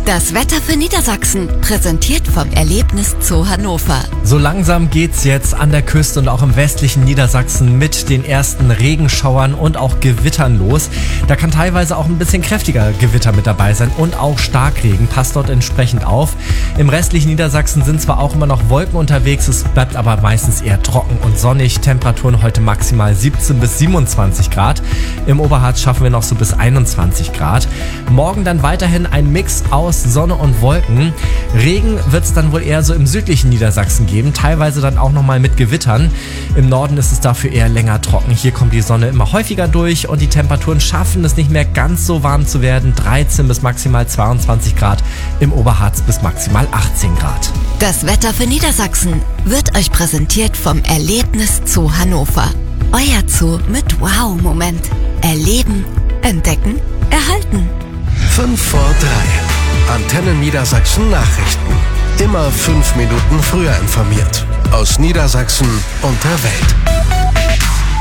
Das Wetter für Niedersachsen, präsentiert vom Erlebnis Zoo Hannover. So langsam geht's jetzt an der Küste und auch im westlichen Niedersachsen mit den ersten Regenschauern und auch Gewittern los. Da kann teilweise auch ein bisschen kräftiger Gewitter mit dabei sein und auch Starkregen. Passt dort entsprechend auf. Im restlichen Niedersachsen sind zwar auch immer noch Wolken unterwegs, es bleibt aber meistens eher trocken und sonnig. Temperaturen heute maximal 17 bis 27 Grad. Im Oberharz schaffen wir noch so bis 21 Grad. Morgen dann weiterhin ein Mix aus Sonne und Wolken. Regen wird es dann wohl eher so im südlichen Niedersachsen geben, teilweise dann auch nochmal mit Gewittern. Im Norden ist es dafür eher länger trocken. Hier kommt die Sonne immer häufiger durch und die Temperaturen schaffen es nicht mehr ganz so warm zu werden. 13 bis maximal 22 Grad, im Oberharz bis maximal 18 Grad. Das Wetter für Niedersachsen wird euch präsentiert vom Erlebnis Zoo Hannover. Euer Zoo mit Wow-Moment. Erleben, entdecken, erhalten. 5 vor 3. Antenne Niedersachsen Nachrichten. Immer 5 Minuten früher informiert. Aus Niedersachsen und der Welt.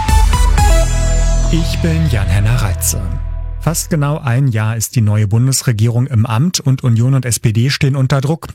Ich bin Jan-Henner Reitze. Fast genau ein Jahr ist die neue Bundesregierung im Amt und Union und SPD stehen unter Druck.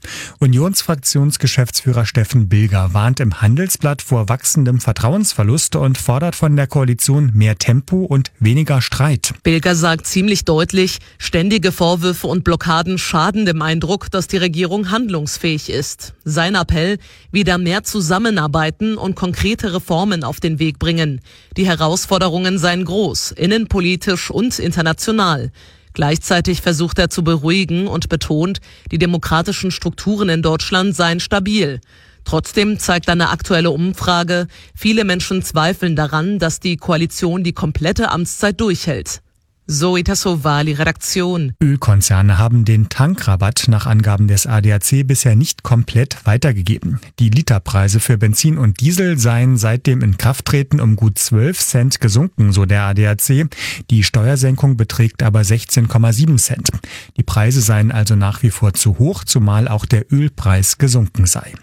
Unionsfraktionsgeschäftsführer Steffen Bilger warnt im Handelsblatt vor wachsendem Vertrauensverlust und fordert von der Koalition mehr Tempo und weniger Streit. Bilger sagt ziemlich deutlich, ständige Vorwürfe und Blockaden schaden dem Eindruck, dass die Regierung handlungsfähig ist. Sein Appell, wieder mehr zusammenarbeiten und konkrete Reformen auf den Weg bringen. Die Herausforderungen seien groß, innenpolitisch und international. Gleichzeitig versucht er zu beruhigen und betont, die demokratischen Strukturen in Deutschland seien stabil. Trotzdem zeigt eine aktuelle Umfrage, viele Menschen zweifeln daran, dass die Koalition die komplette Amtszeit durchhält. Zoe Tassovali, Redaktion. Ölkonzerne haben den Tankrabatt nach Angaben des ADAC bisher nicht komplett weitergegeben. Die Literpreise für Benzin und Diesel seien seit dem Inkrafttreten um gut 12 Cent gesunken, so der ADAC. Die Steuersenkung beträgt aber 16,7 Cent. Die Preise seien also nach wie vor zu hoch, zumal auch der Ölpreis gesunken sei.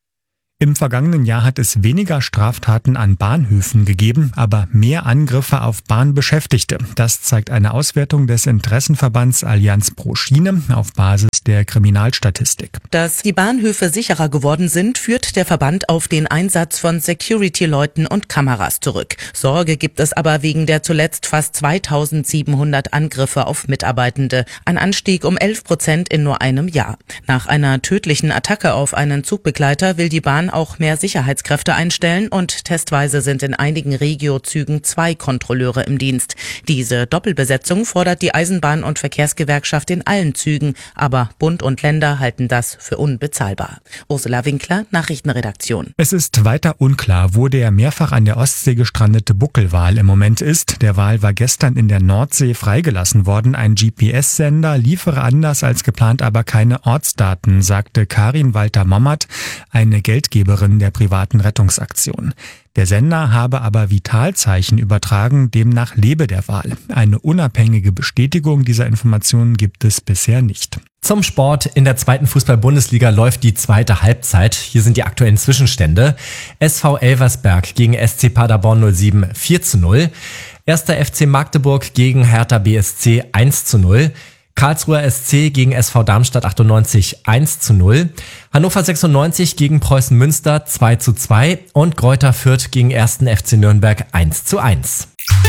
Im vergangenen Jahr hat es weniger Straftaten an Bahnhöfen gegeben, aber mehr Angriffe auf Bahnbeschäftigte. Das zeigt eine Auswertung des Interessenverbands Allianz pro Schiene auf Basis der Kriminalstatistik. Dass die Bahnhöfe sicherer geworden sind, führt der Verband auf den Einsatz von Security-Leuten und Kameras zurück. Sorge gibt es aber wegen der zuletzt fast 2700 Angriffe auf Mitarbeitende. Ein Anstieg um 11% in nur einem Jahr. Nach einer tödlichen Attacke auf einen Zugbegleiter will die Bahn auch mehr Sicherheitskräfte einstellen und testweise sind in einigen Regio-Zügen 2 Kontrolleure im Dienst. Diese Doppelbesetzung fordert die Eisenbahn- und Verkehrsgewerkschaft in allen Zügen, aber Bund und Länder halten das für unbezahlbar. Ursula Winkler, Nachrichtenredaktion. Es ist weiter unklar, wo der mehrfach an der Ostsee gestrandete Buckelwal im Moment ist. Der Wal war gestern in der Nordsee freigelassen worden. Ein GPS-Sender liefere anders als geplant aber keine Ortsdaten, sagte Karin Walter-Mommert, eine Geldgeberin der privaten Rettungsaktion. Der Sender habe aber Vitalzeichen übertragen, demnach lebe der Wal. Eine unabhängige Bestätigung dieser Informationen gibt es bisher nicht. Zum Sport. In der 2. Fußball-Bundesliga läuft die zweite Halbzeit. Hier sind die aktuellen Zwischenstände. SV Elversberg gegen SC Paderborn 07 4:0. 1. FC Magdeburg gegen Hertha BSC 1:0. Karlsruher SC gegen SV Darmstadt 98 1:0. Hannover 96 gegen Preußen Münster 2:2 und Greuther Fürth gegen 1. FC Nürnberg 1:1.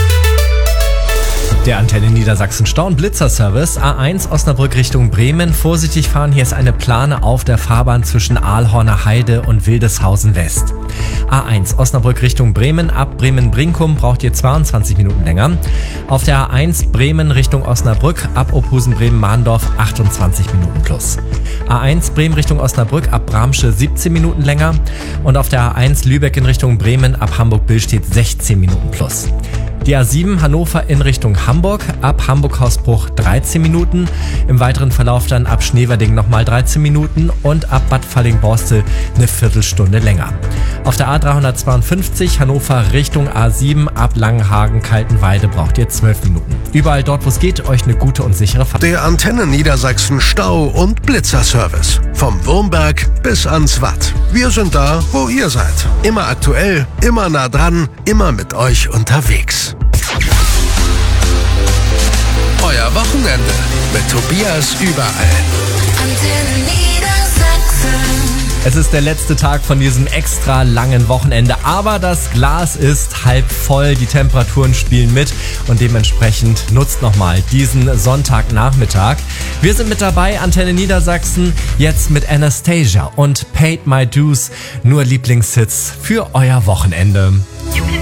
Der Antenne Niedersachsen Stau- und Blitzerservice. A1 Osnabrück Richtung Bremen. Vorsichtig fahren, hier ist eine Plane auf der Fahrbahn zwischen Aalhorner Heide und Wildeshausen West. A1 Osnabrück Richtung Bremen. Ab Bremen-Brinkum braucht ihr 22 Minuten länger. Auf der A1 Bremen Richtung Osnabrück. Ab Ophusen-Bremen-Mahndorf 28 Minuten plus. A1 Bremen Richtung Osnabrück. Ab Bramsche 17 Minuten länger. Und auf der A1 Lübeck in Richtung Bremen. Ab Hamburg-Billstedt 16 Minuten plus. Die A7 Hannover in Richtung Hamburg, ab Hamburg-Hausbruch 13 Minuten. Im weiteren Verlauf dann ab Schneverding nochmal 13 Minuten und ab Bad Falling-Borstel eine Viertelstunde länger. Auf der A352 Hannover Richtung A7 ab Langenhagen-Kaltenweide braucht ihr 12 Minuten. Überall dort, wo es geht, euch eine gute und sichere Fahrt. Der Antenne Niedersachsen Stau- und Blitzerservice. Vom Wurmberg bis ans Watt. Wir sind da, wo ihr seid. Immer aktuell, immer nah dran, immer mit euch unterwegs. Euer Wochenende. Mit Tobias überall. Antenne Niedersachsen. Es ist der letzte Tag von diesem extra langen Wochenende, aber das Glas ist halb voll, die Temperaturen spielen mit und dementsprechend nutzt nochmal diesen Sonntagnachmittag. Wir sind mit dabei, Antenne Niedersachsen, jetzt mit Anastasia und Paid My Dues, nur Lieblingshits für euer Wochenende.